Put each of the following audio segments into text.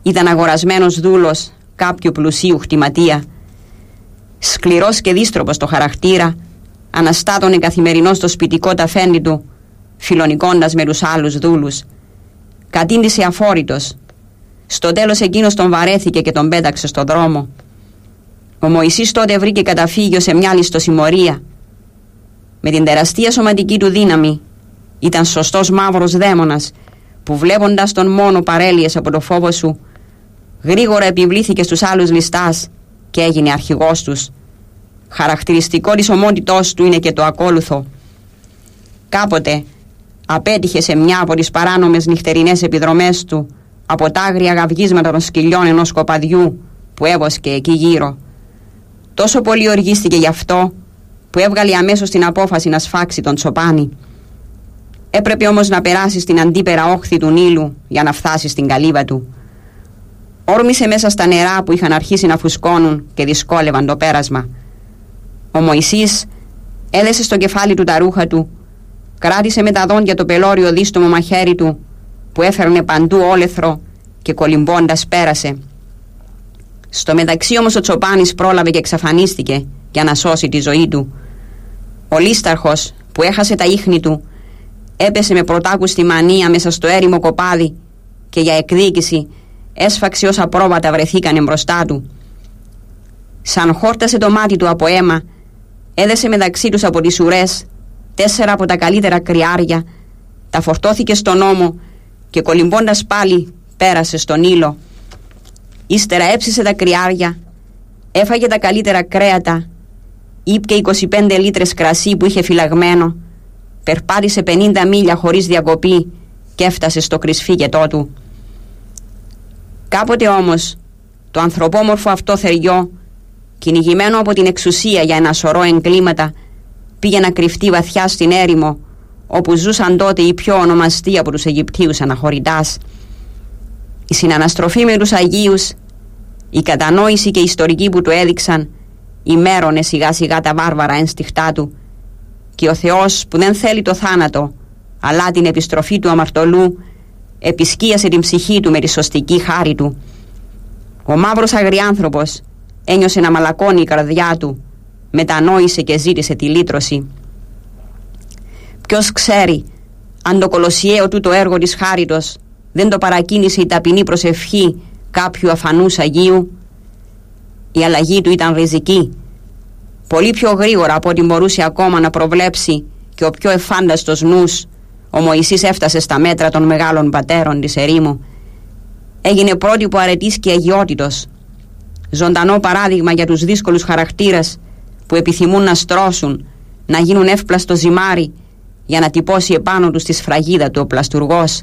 Ήταν αγορασμένος δούλος κάποιου πλουσίου χτιματία. Σκληρός και δύστροπος το χαρακτήρα, αναστάτωνε καθημερινώς στο σπιτικό ταφέντη του, φιλονικώντας με τους άλλους δούλους. Κατήντησε αφόρητος. Στο τέλος εκείνος τον βαρέθηκε και τον πέταξε στον δρόμο. Ο Μωυσής τότε βρήκε καταφύγιο σε μια ληστοσημωρία. Με την τεραστία σωματική του δύναμη ήταν σωστός μαύρος δαίμονας που βλέποντας τον μόνο παρέλυες από το φόβο σου, γρήγορα επιβλήθηκε στους άλλους ληστάς και έγινε αρχηγός τους. Χαρακτηριστικό της ομότητός του είναι και το ακόλουθο. Κάποτε απέτυχε σε μια από τις παράνομες νυχτερινές επιδρομές του από τα άγρια γαυγίσματα των σκυλιών ενός κοπαδιού που έβοσκε εκεί γύρω. Τόσο πολύ οργίστηκε γι' αυτό που έβγαλε αμέσως την απόφαση να σφάξει τον τσοπάνι. Έπρεπε όμως να περάσει στην αντίπερα όχθη του Νείλου για να φτάσει στην καλύβα του. Όρμησε μέσα στα νερά που είχαν αρχίσει να φουσκώνουν και δυσκόλευαν το πέρασμα. Ο Μωυσής έδεσε στο κεφάλι του τα ρούχα του, κράτησε με τα δόντια το πελώριο δίστομο μαχαίρι του που έφερνε παντού όλεθρο και κολυμπώντας πέρασε. Στο μεταξύ όμως ο τσοπάνης πρόλαβε και εξαφανίστηκε για να σώσει τη ζωή του. Ο λίσταρχος που έχασε τα ίχνη του έπεσε με πρωτάκουστη μανία μέσα στο έρημο κοπάδι και για εκδίκηση έσφαξε όσα πρόβατα βρεθήκανε μπροστά του. Σαν χόρτασε το μάτι του από αίμα, έδεσε μεταξύ τους από τις ουρές 4 από τα καλύτερα κρυάρια, τα φορτώθηκε στον ώμο και κολυμπώντας πάλι πέρασε στον Νείλο. Ύστερα έψισε τα κρυάρια, έφαγε τα καλύτερα κρέατα, ήπηκε 25 λίτρες κρασί που είχε φυλαγμένο, περπάτησε 50 μίλια χωρίς διακοπή και έφτασε στο κρυσφύγετό του. Κάποτε όμως το ανθρωπόμορφο αυτό θεριό, κυνηγημένο από την εξουσία για ένα σωρό εγκλήματα, πήγε να κρυφτεί βαθιά στην έρημο όπου ζούσαν τότε οι πιο ονομαστοί από τους Αιγυπτίους αναχωρητάς. Η συναναστροφή με τους Αγίους, η κατανόηση και η ιστορική που του έδειξαν ημέρωνε σιγά σιγά τα βάρβαρα ένστιχτά του και ο Θεός που δεν θέλει το θάνατο αλλά την επιστροφή του αμαρτωλού επισκίασε την ψυχή του με τη σωστική χάρη του. Ο μαύρος αγριάνθρωπος ένιωσε να μαλακώνει η καρδιά του, μετανόησε και ζήτησε τη λύτρωση. Ποιος ξέρει αν το κολοσιαίο τούτο έργο της χάριτος δεν το παρακίνησε η ταπεινή προσευχή κάποιου αφανούς Αγίου. Η αλλαγή του ήταν ριζική, πολύ πιο γρήγορα από ό,τι μπορούσε ακόμα να προβλέψει και ο πιο εφάνταστος νους. Ο Μωυσής έφτασε στα μέτρα των μεγάλων πατέρων της ερήμου. Έγινε πρότυπο αρετής και αγιότητος, ζωντανό παράδειγμα για τους δύσκολους χαρακτήρες που επιθυμούν να στρώσουν, να γίνουν εύπλαστο ζυμάρι για να τυπώσει επάνω τους τη σφραγίδα του ο πλαστουργός.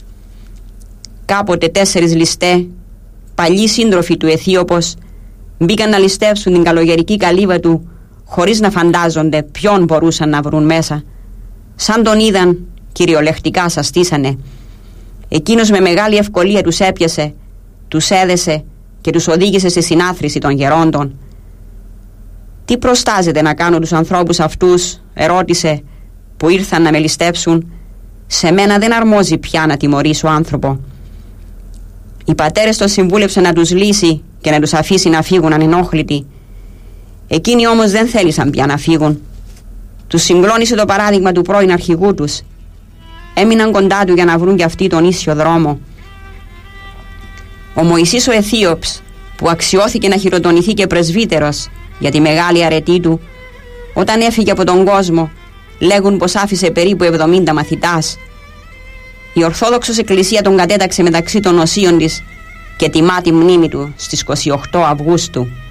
Κάποτε 4 ληστέ, παλιοί σύντροφοι του Αιθίωπος, μπήκαν να ληστεύσουν την καλογερική καλύβα του χωρίς να φαντάζονται ποιον μπορούσαν να βρουν μέσα. Σαν τον είδαν, κυριολεκτικά σαστήσανε. Εκείνος με μεγάλη ευκολία τους έπιασε, τους έδεσε και τους οδήγησε σε συνάθρηση των γερόντων. «Τι προστάζετε να κάνω τους ανθρώπους αυτούς?» ερώτησε, «που ήρθαν να με ληστεύσουν? Σε μένα δεν αρμόζει πια να τιμωρήσω άνθρωπο». Οι πατέρες τον συμβούλεψαν να τους λύσει και να τους αφήσει να φύγουν ανενόχλητοι. Εκείνοι όμως δεν θέλησαν πια να φύγουν. Τους συγκλώνησε το παράδειγμα του πρώην αρχηγού τους. Έμειναν κοντά του για να βρουν κι αυτοί τον ίσιο δρόμο. Ο Μωυσής ο Αιθίωπς, που αξιώθηκε να χειροτονηθεί και πρεσβύτερος για τη μεγάλη αρετή του, όταν έφυγε από τον κόσμο, λέγουν πως άφησε περίπου 70 μαθητάς. Η Ορθόδοξος Εκκλησία τον κατέταξε μεταξύ των οσίων της και τιμά τη μνήμη του στις 28 Αυγούστου.